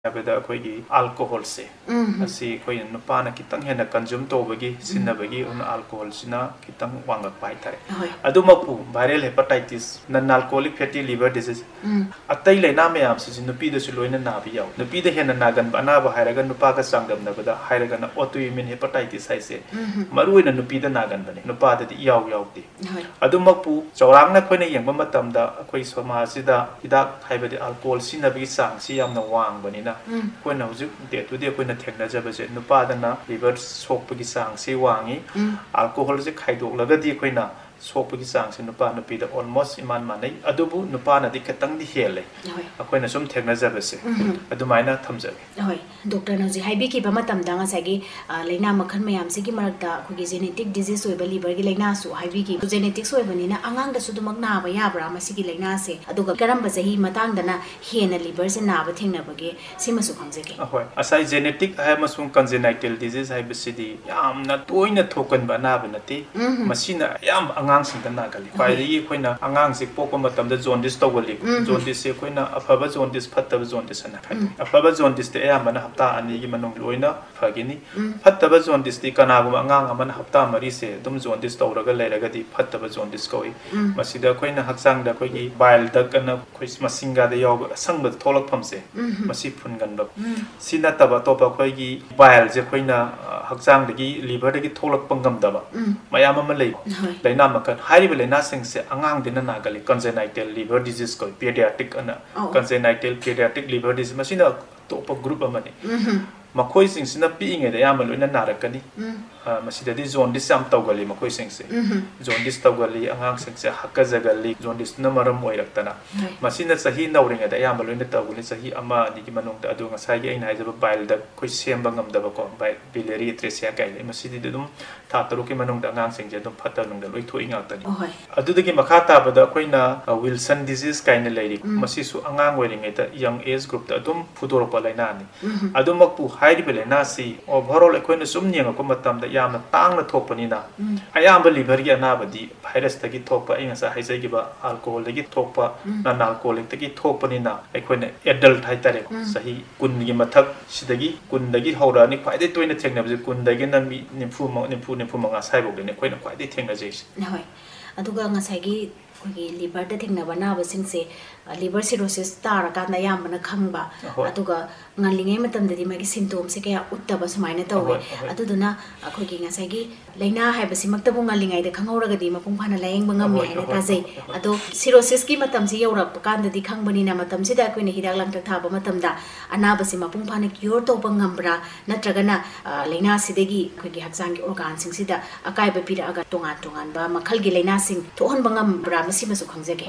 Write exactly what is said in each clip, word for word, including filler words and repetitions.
ꯍꯥꯏꯕꯗ ꯑꯩꯈꯣꯏꯒꯤ ꯑꯜꯀꯣꯍꯣꯜꯁꯦ ꯑꯁꯤ ꯑꯩꯈꯣꯏ ꯅꯨꯄꯥꯅ ꯈꯤꯇꯪ ꯍꯦꯟꯅ ꯀꯟꯖꯨꯝ ꯇꯧꯕꯒꯤ ꯁꯤꯟꯅꯕꯒꯤ ꯑꯜꯀꯣꯍꯣꯜꯁꯤꯅ ꯈꯤꯇꯪ ꯋꯥꯡꯉꯛꯄ ꯍꯥꯏꯇꯥꯔꯦ ꯑꯗꯨꯃꯛꯄꯨ ꯚꯥꯏꯔꯦꯜ ꯍꯦꯄꯥꯇꯥꯏꯇꯤꯁ ꯅꯟ ꯑꯜꯀꯣꯍꯣꯂꯤꯛ ꯐꯦꯇꯤ ꯂꯤꯚꯔ ꯗꯤꯖꯤꯖ ꯑꯇꯩ ꯂꯩꯅꯥ ꯃꯌꯥꯝꯁꯤꯁꯨ ꯅꯨꯄꯤꯗꯁꯨ ꯂꯣꯏꯅ ꯅꯥꯕ ꯌꯥꯎꯏ ꯅꯨꯄꯤꯗ ꯍꯦꯟꯅ ꯅꯥꯒꯟꯕ ꯑꯅꯥꯕ ꯍꯥꯏꯔꯒ ꯅꯨꯄꯥꯒ ꯆꯥꯡꯗꯝꯅꯕꯗ ꯍꯥꯏꯔꯒꯅ ꯑꯣꯇꯣꯏꯃ꯭ꯌꯨꯟ ꯍꯦꯄꯥꯇꯥꯏꯇꯤꯁ ꯍꯥꯏꯁꯦ ꯃꯔꯨꯑꯣꯏꯅ ꯅꯨꯄꯤꯗ ꯅꯥꯒꯟꯕꯅꯤ ꯅꯨꯄꯥꯗꯗꯤ ꯏꯌꯥꯎ ꯌꯥꯎꯗꯦ ꯑꯗꯨꯃꯛꯄꯨ ꯆꯥꯎꯔꯥꯛꯅ ꯑꯩꯈꯣꯏꯅ ꯌꯦꯡꯕ ꯃꯇꯝꯗ ꯑꯩꯈꯣꯏ ꯁꯃꯥꯖꯁꯤꯗ ꯍꯤꯗꯥꯛ ꯍꯥꯏꯕꯗꯤ ꯑꯜꯀꯣꯍꯣꯜ ꯁꯤꯖꯤꯟꯅꯕꯒꯤ ꯆꯥꯡꯁꯤ ꯌꯥꯝꯅ ꯋꯥꯡꯕꯅꯤꯅ ꯑꯩꯈꯣꯏꯅ ꯍꯧꯖꯤꯛ ꯗꯦ ꯇꯨ ꯗꯦ ꯑꯩꯈꯣꯏꯅ ꯊꯦꯡꯅꯖꯕꯁꯦ ꯅꯨꯄꯥꯗꯅ ꯂꯤꯚꯔ ꯁꯣꯛꯄꯒꯤ ꯆꯥꯡꯁꯤ ꯋꯥꯡꯉꯤ ꯑꯜꯀꯣꯍꯣꯜꯁꯦ ꯈꯥꯏꯗꯣꯛꯂꯒꯗꯤ ꯑꯩꯈꯣꯏꯅ ꯁꯣꯛꯄꯒꯤ ꯆꯥꯡꯁꯤ ꯅꯨꯄꯥ ꯅꯨꯄꯤꯗ ꯑꯣꯜꯃꯣꯁ ꯏꯃꯥꯟ ꯃꯥꯟꯅꯩ ꯑꯗꯨꯕꯨ ꯅꯨꯄꯥꯅꯗꯤ ꯈꯤꯇꯪꯗꯤ ꯍꯦꯜꯂꯦ ꯑꯩꯈꯣꯏꯅ ꯁꯨꯝ ꯊꯦꯡꯅꯖꯕꯁꯦ ꯑꯗꯨꯃꯥꯏꯅ ꯊꯝꯖꯒꯦ ꯍꯣꯏ ꯗꯣꯛꯇꯔꯅ ꯍꯧꯖꯤꯛ ꯍꯥꯏꯕꯤꯈꯤꯕ ꯃꯇꯝꯗ ꯉꯁꯥꯏꯒꯤ ꯂꯩꯅꯥ ꯃꯈꯜ ꯃꯌꯥꯝꯁꯤꯒꯤ ꯃꯔꯛꯇ ꯑꯩꯈꯣꯏꯒꯤ ꯖꯦꯅꯦꯇꯤꯛ ꯗꯤꯖꯤꯖ ꯑꯣꯏꯕ ꯂꯤꯚꯔꯒꯤ ꯂꯩꯅꯥꯁꯨ ꯍꯥꯏꯕꯤꯈꯤ ꯖꯦꯅꯦꯇꯤꯛꯁ ꯑꯣꯏꯕꯅꯤꯅ ꯑꯉꯥꯡꯗꯁꯨ ꯑꯗꯨꯃꯛ ꯅꯥꯕ ꯌꯥꯕ꯭ꯔꯥ ꯃꯁꯤꯒꯤ ꯂꯩꯅꯥꯁꯦ ꯑꯗꯨꯒ ꯀꯔꯝꯕ ꯆꯍꯤ ꯃꯇꯥꯡꯗꯅ ꯍꯦꯟꯅ ꯂꯤꯚꯔꯁꯦ ꯅꯥꯕ ꯊꯦꯡꯅꯕꯒꯦ ꯁꯤꯃꯁꯨ ꯈꯪꯖꯒꯦ ꯍꯣꯏ ꯉꯁꯥꯏ ꯖꯦꯅꯦꯇꯤꯛ ꯑꯃꯁꯨꯡ ꯀꯟꯖꯦꯅꯥꯏꯇꯦꯜ ꯗꯤꯖꯤꯖ ꯍꯥꯏꯕꯁꯤꯗꯤ ꯌꯥꯝꯅ ꯇꯣꯏꯅ ꯊꯣꯛꯀꯟꯕ ꯑꯅꯥꯕ ꯅꯠꯇꯦ ꯃꯁꯤꯅ ꯑꯌꯥꯝꯕ ꯑꯉꯥꯡꯁꯤꯡꯗ ꯅꯥꯒꯜꯂꯤ ꯈ꯭ꯋꯥꯏꯗꯒꯤ ꯑꯩꯈꯣꯏꯅ ꯑꯉꯥꯡꯁꯦ ꯄꯣꯛꯄ ꯃꯇꯝꯗ ꯖꯣꯟꯗꯤꯁ ꯇꯧꯒꯜꯂꯤ ꯖꯣꯟꯗꯤꯁꯁꯦ ꯑꯩꯈꯣꯏꯅ ꯑꯐꯕ ꯖꯣꯟꯗꯤꯁ ꯐꯠꯇꯕ ꯖꯣꯟꯗꯤꯁ ꯑꯅ ꯈꯥꯏꯗꯣꯛꯏ ꯑꯐꯕ ꯖꯣꯟꯗꯤꯁꯇꯤ ꯑꯌꯥꯝꯕꯅ ꯍꯞꯇꯥ ꯑꯅꯤꯒꯤ ꯃꯅꯨꯡꯗ ꯂꯣꯏꯅ ꯐꯒꯅꯤ ꯐꯠꯇꯕ ꯖꯣꯟꯗꯤꯁꯇꯤ ꯀꯅꯥꯒꯨꯝꯕ ꯑꯉꯥꯡ ꯑꯃꯅ ꯍꯞꯇꯥ ꯃꯔꯤꯁꯦ ꯑꯗꯨꯝ ꯖꯣꯟꯗꯤꯁ ꯇꯧꯔꯒ ꯂꯩꯔꯒꯗꯤ ꯐꯠꯇꯕ ꯖꯣꯟꯗꯤꯁ ꯀꯧꯏ ꯃꯁꯤꯗ ꯑꯩꯈꯣꯏꯅ ꯍꯛꯆꯥꯡꯗ ꯑꯩꯈꯣꯏꯒꯤ ꯕꯥꯏꯜ ꯗꯛ ꯑꯅ ꯑꯩꯈꯣꯏ ꯃꯁꯤꯡꯒꯥꯗ ꯌꯥꯎꯕ ꯑꯁꯪꯕ ꯊꯣꯛꯂꯛꯐꯝꯁꯦ ꯃꯁꯤ ꯐꯨꯟꯒꯟꯕ ꯁꯤ ꯅꯠꯇꯕ ꯑꯇꯣꯞꯄ ꯑꯩꯈꯣꯏꯒꯤ ꯕꯥꯏꯜꯁꯦ ꯑꯩꯈꯣꯏꯅ ꯍꯛꯆꯥꯡꯗꯒꯤ ꯂꯤꯚꯔꯗꯒꯤ ꯊꯣꯛꯂꯛꯄ ꯉꯝꯗꯕ ꯃꯌꯥꯝ ꯑꯃ ꯂꯩ ꯂꯩꯅꯥ ꯃꯈꯜ ꯍꯥꯏꯔꯤꯕ ꯂꯩꯅꯥꯁꯤꯡꯁꯦ ꯑꯉꯥꯡꯗꯅ ꯅꯥꯒꯜꯂꯤ ꯀꯟꯖꯦꯅꯥꯏꯇꯦꯜ ꯂꯤꯚꯔ ꯗꯤꯖꯤꯖ ꯀꯧꯏ ꯄꯦꯗꯤꯌꯥꯇꯤꯛ ꯑꯅ ꯀꯟꯖꯦꯅꯥꯏꯇꯦꯜ ꯄꯦꯗꯤꯌꯥꯇꯤꯛ ꯂꯤꯚꯔ ꯗꯤꯖꯤꯖ ꯃꯁꯤꯅ ꯑꯇꯣꯞꯄ ꯒ꯭ꯔꯨꯞ ꯑꯃꯅꯤ ꯃꯈꯣꯏꯁꯤꯡꯁꯤꯅ ꯄꯤꯛꯏꯉꯩꯗ ꯑꯌꯥꯝꯕ ꯂꯣꯏꯅ ꯅꯥꯔꯛꯀꯅꯤ ꯃꯁꯤꯗꯗꯤ ꯖꯣꯟꯗꯤꯁ ꯌꯥꯝ ꯇꯧꯒꯜꯂꯤ ꯃꯈꯣꯏꯁꯤꯡꯁꯦ ꯖꯣꯟꯗꯤꯁ ꯇꯧꯒꯜꯂꯤ ꯑꯉꯥꯡꯁꯤꯡꯁꯦ ꯍꯛꯀꯖꯒꯜꯂꯤ ꯖꯣꯟꯗꯤꯁꯇꯨꯅ ꯃꯔꯝ ꯑꯣꯏꯔꯛꯇꯅ ꯃꯁꯤꯅ ꯆꯍꯤ ꯅꯧꯔꯤꯉꯩꯗ ꯑꯌꯥꯝꯕ ꯂꯣꯏꯅ ꯇꯧꯒꯅꯤ ꯆꯍꯤ ꯑꯃ ꯑꯅꯤꯒꯤ ꯃꯅꯨꯡꯗ ꯑꯗꯨ ꯉꯁꯥꯏꯒꯤ ꯑꯩꯅ ꯍꯥꯏꯖꯕ ꯕꯥꯏꯜꯗ ꯑꯩꯈꯣꯏ ꯁꯦꯝꯕ ꯉꯝꯗꯕꯀꯣ ꯕꯤꯂꯦꯔꯤ ꯑꯦꯇ꯭ꯔꯦꯁꯤꯌꯥ ꯀꯥꯏꯅ ꯃꯁꯤꯗꯤ ꯑꯗꯨꯝ ꯊꯥ ꯇꯔꯨꯛꯀꯤ ꯃꯅꯨꯡꯗ ꯑꯉꯥꯡꯁꯤꯡꯁꯦ ꯑꯗꯨꯝ ꯐꯠꯇ ꯅꯨꯡꯗ ꯂꯣꯏ ꯊꯣꯛꯏ ꯉꯥꯛꯇꯅꯤ ꯑꯗꯨꯗꯒꯤ ꯃꯈꯥ ꯇꯥꯕꯗ ꯑꯩꯈꯣꯏꯅ ꯋꯤꯜꯁꯟ ꯗꯤꯖꯤꯖ ꯀꯥꯏꯅ ꯂꯩꯔꯤ ꯃꯁꯤꯁꯨ ꯑꯉꯥꯡ ꯑꯣꯏꯔꯤꯉꯩꯗ ꯌꯪ ꯑꯦꯖ ꯒ꯭ꯔꯨꯞꯇ ꯑꯗꯨꯝ ꯐꯨꯗꯣꯔꯛꯄ ꯂꯩꯅꯥꯅꯤ ꯑꯗꯨꯃꯛꯄꯨ ꯍꯥꯏꯔꯤꯕ ꯂꯩꯅꯥꯁꯤ ꯑꯣꯚꯔꯑꯣꯜ ꯑꯩꯈꯣꯏꯅ ꯁꯨꯝ ꯌꯦꯡꯉꯛꯄ ꯃꯇꯝꯗ ꯌꯥꯝꯅ ꯇꯥꯡꯅ ꯊꯣꯛꯄꯅꯤꯅ ꯑꯌꯥꯝꯕ ꯂꯤꯚꯔꯒꯤ ꯑꯅꯥꯕꯗꯤ ꯚꯥꯏꯔꯁꯇꯒꯤ ꯊꯣꯛꯄ ꯑꯩ ꯉꯁꯥꯏ ꯍꯥꯏꯖꯈꯤꯕ ꯑꯜꯀꯣꯍꯣꯜꯗꯒꯤ ꯊꯣꯛꯄ ꯅꯟ ꯑꯜꯀꯣꯍꯣꯂꯤꯛꯇꯒꯤ ꯊꯣꯛꯄꯅꯤꯅ ꯑꯩꯈꯣꯏꯅ ꯑꯦꯗꯜꯠ ꯍꯥꯏꯇꯥꯔꯦ ꯆꯍꯤ ꯀꯨꯟꯒꯤ ꯃꯊꯛ ꯁꯤꯗꯒꯤ ꯀꯨꯟꯗꯒꯤ ꯍꯧꯔꯛꯑꯅꯤ ꯈ꯭ꯋꯥꯏꯗꯒꯤ ꯇꯣꯏꯅ ꯊꯦꯡꯅꯕꯁꯦ ꯀꯨꯟꯗꯒꯤꯅ ꯃꯤ ꯅꯤꯐꯨ ꯅꯤꯐꯨ ꯅꯤꯐꯨ ꯃꯉꯥ ꯁ꯭ꯋꯥꯏꯐꯥꯎꯗꯅꯤ ꯑꯩꯈꯣꯏꯅ ꯈ꯭ꯋꯥꯏꯗꯒꯤ ꯊꯦꯡꯅꯖꯩꯁꯦ ꯍꯣꯏ ꯑꯗꯨꯒ ꯉꯁꯥꯏꯒꯤ ꯑꯩꯈꯣꯏꯒꯤ ꯂꯤꯚꯔꯗ ꯊꯦꯡꯅꯕ ꯑꯅꯥꯕꯁꯤꯡꯁꯦ ꯂꯤꯚꯔ ꯁꯤꯔꯣꯁꯤꯁ ꯇꯥꯔꯀꯥꯟꯗ ꯑꯌꯥꯝꯕꯅ ꯈꯪꯕ ꯑꯗꯨꯒ ꯉꯜꯂꯤꯉꯩ ꯃꯇꯝꯗꯗꯤ ꯃꯥꯒꯤ ꯁꯤꯝꯇꯣꯝꯁꯦ ꯀꯌꯥ ꯎꯠꯇꯕ ꯁꯨꯃꯥꯏꯅ ꯇꯧꯋꯦ ꯑꯗꯨꯗꯨꯅ ꯑꯩꯈꯣꯏꯒꯤ ꯉꯁꯥꯏꯒꯤ ꯂꯩꯅꯥ ꯍꯥꯏꯕꯁꯤꯃꯛꯇꯕꯨ ꯉꯜꯂꯤꯉꯩꯗ ꯈꯪꯍꯧꯔꯒꯗꯤ ꯃꯄꯨꯡ ꯐꯥꯅ ꯂꯥꯌꯦꯡꯕ ꯉꯝꯃꯤ ꯍꯥꯏꯅ ꯇꯥꯖꯩ ꯑꯗꯣ ꯁꯤꯔꯣꯁꯤꯁꯀꯤ ꯃꯇꯝꯁꯤ ꯌꯧꯔꯛꯄ ꯀꯥꯟꯗꯗꯤ ꯈꯪꯕꯅꯤꯅ ꯃꯇꯝꯁꯤꯗ ꯑꯩꯈꯣꯏꯅ ꯍꯤꯗꯥꯛ ꯂꯥꯡꯊꯛ ꯊꯥꯕ ꯃꯇꯝꯗ ꯑꯅꯥꯕꯁꯤ ꯃꯄꯨꯡ ꯐꯥꯅ ꯀ꯭ꯌꯣꯔ ꯇꯧꯕ ꯉꯝꯕ꯭ꯔꯥ ꯅꯠꯇ꯭ꯔꯒꯅ ꯂꯩꯅꯥꯁꯤꯗꯒꯤ ꯑꯩꯈꯣꯏꯒꯤ ꯍꯛꯆꯥꯡꯒꯤ ꯑꯣꯔꯒꯥꯟꯁꯤꯡꯁꯤꯗ ꯑꯀꯥꯏꯕ ꯄꯤꯔꯛꯑꯒ ꯇꯣꯉꯥꯟ ꯇꯣꯉꯥꯟꯕ ꯃꯈꯜꯒꯤ ꯂꯩꯅꯥꯁꯤꯡ ꯊꯣꯛꯍꯟꯕ ꯉꯝꯕ꯭ꯔꯥ ꯃꯁꯤꯃꯁꯨ ꯈꯪꯖꯒꯦ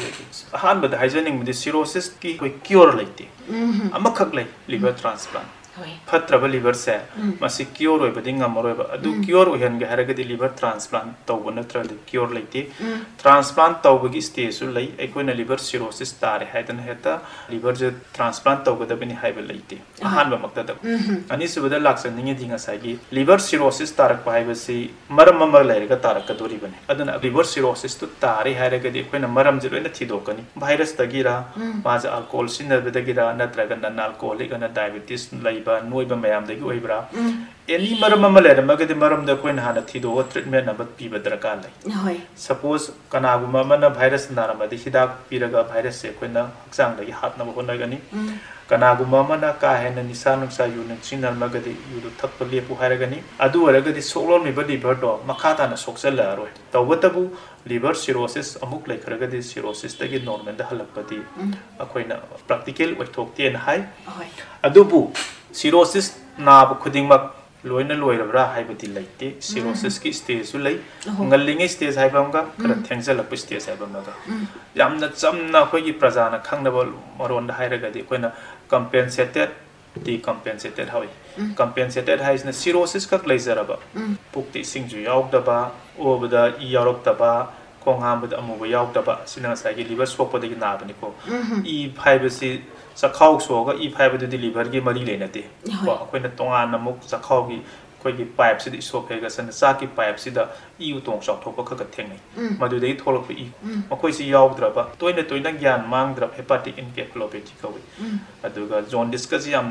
ꯑꯍꯥꯟꯕꯗ ꯍꯥꯏꯖꯅꯤꯡꯕꯗꯤ ꯁꯤꯔꯣꯁꯤꯁꯀꯤ ꯑꯩꯈꯣꯏ ꯀ꯭ꯌꯣꯔ ꯂꯩꯇꯦ ꯑꯃꯈꯛ ꯂꯩ ꯂꯤꯚꯔ ꯇ꯭ꯔꯥꯟꯁꯄ꯭ꯂꯥꯟꯠ ꯐꯠꯇ꯭ꯔꯕ ꯂꯤꯚꯔꯁꯦ ꯃꯁꯤ ꯀ꯭ꯌꯣꯔ ꯑꯣꯏꯕꯗꯤ ꯉꯝꯃꯔꯣꯏꯕ ꯑꯗꯨ ꯀ꯭ꯌꯣꯔ ꯑꯣꯏꯍꯟꯒꯦ ꯍꯥꯏꯔꯒꯗꯤ ꯂꯤꯚꯔ ꯇ꯭ꯔꯥꯟꯁꯄ꯭ꯂꯥꯟꯠ ꯇꯧꯕ ꯅꯠꯇ꯭ꯔꯒꯗꯤ ꯀ꯭ꯌꯣꯔ ꯂꯩꯇꯦ ꯇ꯭ꯔꯥꯟꯁꯄ꯭ꯂꯥꯟꯠ ꯇꯧꯕꯒꯤ ꯁ꯭ꯇꯦꯖꯁꯨ ꯂꯩ ꯑꯩꯈꯣꯏꯅ ꯂꯤꯚꯔ ꯁꯤꯔꯣꯁꯤꯁ ꯇꯥꯔꯦ ꯍꯥꯏꯗꯅ ꯍꯦꯛꯇ ꯂꯤꯚꯔꯁꯦ ꯇ꯭ꯔꯥꯟꯁꯄ꯭ꯂꯥꯟꯠ ꯇꯧꯒꯗꯕꯅꯤ ꯍꯥꯏꯕ ꯂꯩꯇꯦ ꯑꯍꯥꯟꯕꯃꯛꯇꯗ ꯑꯅꯤꯁꯨꯕꯗ ꯂꯥꯛꯆꯅꯤꯡꯉꯤꯗꯤ ꯉꯁꯥꯏꯒꯤ ꯂꯤꯚꯔ ꯁꯤꯔꯣꯁꯤꯁ ꯇꯥꯔꯛꯄ ꯍꯥꯏꯕꯁꯤ ꯃꯔꯝ ꯑꯃ ꯂꯩꯔꯒ ꯇꯥꯔꯛꯀꯗꯣꯔꯤꯕꯅꯤ ꯑꯗꯨꯅ ꯂꯤꯚꯔ ꯁꯤꯔꯣꯁꯤꯁꯇꯨ ꯇꯥꯔꯦ ꯍꯥꯏꯔꯒꯗꯤ ꯑꯩꯈꯣꯏꯅ ꯃꯔꯝꯁꯦ ꯂꯣꯏꯅ ꯊꯤꯗꯣꯛꯀꯅꯤ ꯚꯥꯏꯔꯁꯇꯒꯤꯔ ꯃꯥꯁꯦ ꯑꯜꯀꯣꯍꯣꯜ ꯁꯤꯖꯤꯟꯅꯕꯗꯒꯤꯔ ꯅꯠꯇ꯭ꯔꯒ ꯅꯟ ꯑꯜꯀꯣꯍꯣꯂꯤꯛ ꯑꯅ ꯗꯥꯏꯕꯦꯇꯤꯁ ꯂꯩꯕ ꯅꯣꯏꯕ ꯃꯌꯥꯝꯗꯒꯤ ꯑꯣꯏꯕ꯭ꯔꯥ ꯑꯦꯅꯤ ꯃꯔꯝ ꯑꯃ ꯂꯩꯔꯝꯃꯒꯗꯤ ꯃꯔꯝꯗ ꯑꯩꯈꯣꯏꯅ ꯍꯥꯟꯅ ꯊꯤꯗꯣꯛꯑꯒ ꯇ꯭ꯔꯤꯠꯃꯦꯟ ꯑꯃ ꯄꯤꯕ ꯗꯔꯀꯥꯔ ꯂꯩ ꯁꯄꯣꯁ ꯀꯅꯥꯒꯨꯝꯕ ꯑꯃꯅ ꯚꯥꯏꯔꯁ ꯅꯥꯔꯝꯃꯗꯤ ꯍꯤꯗꯥꯛ ꯄꯤꯔꯒ ꯚꯥꯏꯔꯁꯁꯦ ꯑꯩꯈꯣꯏꯅ ꯍꯛꯆꯥꯡꯗꯒꯤ ꯍꯥꯠꯅꯕ ꯍꯣꯠꯅꯒꯅꯤ ꯀꯅꯥꯒꯨꯝꯕ ꯑꯃꯅ ꯀꯥ ꯍꯦꯟꯅ ꯅꯤꯁꯥ ꯅꯨꯡꯁꯥ ꯌꯨ ꯁꯤꯖꯤꯟꯅꯔꯝꯃꯒꯗꯤ ꯌꯨꯗꯨ ꯊꯛꯄ ꯂꯦꯞꯄꯨ ꯍꯥꯏꯔꯒꯅꯤ ꯑꯗꯨ ꯑꯣꯏꯔꯒꯗꯤ ꯁꯣꯛꯂꯝꯂꯤꯕ ꯂꯤꯚꯔꯗꯣ ꯃꯈꯥ ꯇꯥꯅ ꯁꯣꯛꯆꯜꯂꯛꯑꯔꯣꯏ ꯇꯧꯕꯇꯕꯨ ꯂꯤꯚꯔ ꯁꯤꯔꯣꯁꯤꯁ ꯑꯃꯨꯛ ꯂꯩꯈ꯭ꯔꯒꯗꯤ ꯁꯤꯔꯣꯁꯤꯁꯇꯒꯤ ꯅꯣꯔꯃꯦꯜꯗ ꯍꯜꯂꯛꯄꯗꯤ ꯑꯩꯈꯣꯏꯅ ꯄ꯭ꯔꯥꯛꯇꯤꯀꯦꯜ ꯑꯣꯏꯊꯣꯛꯇꯦꯅ ꯍꯥꯏ ꯑꯗꯨꯕꯨ ꯁꯤꯔꯣꯁꯤꯁ ꯅꯥꯕ ꯈꯨꯗꯤꯡꯃꯛ ꯂꯣꯏꯅ ꯂꯣꯏꯔꯕ꯭ꯔꯥ ꯍꯥꯏꯕꯗꯤ ꯂꯩꯇꯦ ꯁꯤꯔꯣꯁꯤꯁꯀꯤ ꯁ꯭ꯇꯦꯖꯁꯨ ꯂꯩ ꯉꯜꯂꯤꯉꯩ ꯁ꯭ꯇꯦꯖ ꯍꯥꯏꯕ ꯑꯃꯒ ꯈꯔ ꯊꯦꯡꯖꯜꯂꯛꯄ ꯁ꯭ꯇꯦꯖ ꯍꯥꯏꯕ ꯑꯃꯒ ꯌꯥꯝꯅ ꯆꯝꯅ ꯑꯩꯈꯣꯏꯒꯤ ꯄ꯭ꯔꯖꯥꯅ ꯈꯪꯅꯕ ꯃꯔꯣꯟꯗ ꯍꯥꯏꯔꯒꯗꯤ ꯑꯩꯈꯣꯏꯅ ꯀꯝꯄꯦꯟꯁꯦꯇꯦꯗ ꯗꯤꯀꯝꯄꯦꯟꯁꯦꯇꯦꯗ ꯍꯥꯏ ꯀꯝꯄꯦꯟꯁꯦꯇꯦꯗ ꯍꯥꯏꯁꯤꯅ ꯁꯤꯔꯣꯁꯤꯁ ꯈꯛ ꯂꯩꯖꯔꯕ ꯄꯨꯛꯇ ꯏꯁꯤꯡꯁꯨ ꯌꯥꯎꯗꯕ ꯑꯣꯕꯗ ꯏ ꯌꯥꯎꯔꯛꯇꯕ ꯈꯣꯡ ꯍꯥꯝꯕꯗ ꯑꯃꯨꯕ ꯌꯥꯎꯗꯕ ꯑꯁꯤꯅ ꯉꯁꯥꯏꯒꯤ ꯂꯤꯚꯔ ꯁꯣꯛꯄꯗꯒꯤ ꯅꯥꯕꯅꯤꯀꯣ ꯏ ꯐꯥꯏꯕꯁꯤ ꯆꯈꯥꯎ ꯁꯣꯛꯑꯒ ꯏ ꯐꯥꯏꯕꯗꯨꯗꯤ ꯂꯤꯚꯔꯒꯤ ꯃꯔꯤ ꯂꯩꯅꯗꯦ ꯀꯣ ꯑꯩꯈꯣꯏꯅ ꯇꯣꯉꯥꯟꯅ ꯑꯃꯨꯛ ꯆꯈꯥꯎꯒꯤ ꯑꯩꯈꯣꯏꯒꯤ ꯄꯥꯏꯞꯁꯤꯗ ꯏꯁꯣꯐꯦꯒꯁꯅ ꯆꯥꯛꯀꯤ ꯄꯥꯏꯞꯁꯤꯗ ꯏ ꯎꯇꯣꯡ ꯆꯥꯎꯊꯣꯛꯄ ꯈꯛ ꯊꯦꯡꯅꯩ ꯃꯗꯨꯗꯒꯤ ꯊꯣꯛꯂꯛꯄ ꯏ ꯃꯈꯣꯏꯁꯤ ꯌꯥꯎꯗ꯭ꯔꯕ ꯇꯣꯏꯅ ꯇꯣꯏꯅ ꯒ꯭ꯌꯥꯟ ꯃꯥꯡꯗ꯭ꯔꯕ ꯍꯦꯄꯥꯇꯤꯛ ꯏꯟꯀꯦꯐꯦꯂꯣꯄꯦꯊꯤ ꯀꯧꯏ ꯑꯗꯨꯒ ꯖꯣꯟꯗꯤꯁꯀꯁꯤ ꯌꯥꯝꯅ